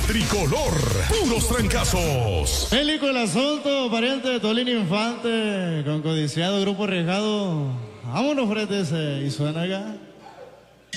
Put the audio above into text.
tricolor, puros trancazos. Bélico el asunto, pariente de Tolín Infante, con codiciado grupo arriesgado. Vámonos, frente ese, y suena acá.